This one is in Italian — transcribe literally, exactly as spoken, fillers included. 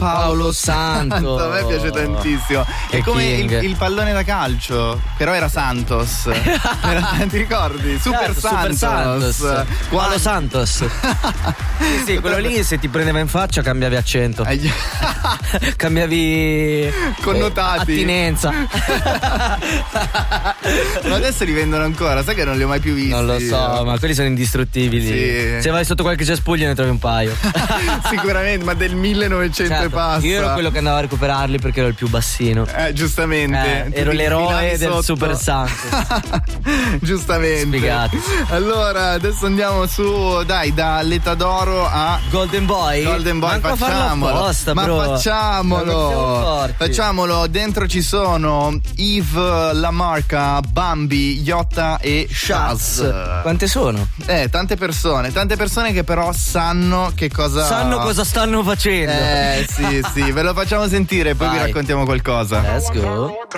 Paolo Santos. A me piace tantissimo. È come il, il pallone da calcio, però era Santos. Era, ti ricordi? Super Certo, Santos. Super Santos. Paolo Santos. Sì, sì, quello lì se ti prendeva in faccia cambiavi accento. Cambiavi connotati. Eh, attinenza. Ma adesso li vendono ancora, sai che non li ho mai più visti. Non lo so, ma quelli sono indistruttibili. Sì. Se vai sotto qualche cespuglio ne trovi un paio. Sicuramente, ma del millenovecento certo, e passa. Io ero quello che andava a recuperarli perché ero il più bassino. Eh, giustamente. Eh, ero l'eroe del sotto. Super Santos. Giustamente. Spiegati. Allora, adesso andiamo su, dai, dall'età d'oro a Golden Boy. Golden Boy, Manco facciamolo. Apposta, ma bro. facciamolo. Facciamolo. Dentro ci sono Yves, Lamarca, Bambi, Yotta e Shaz. Quante sono? Eh, tante persone, tante persone che però sanno che cosa sanno cosa stanno facendo. Eh, sì, sì, ve lo facciamo sentire, poi Vai. vi raccontiamo qualcosa. Let's go.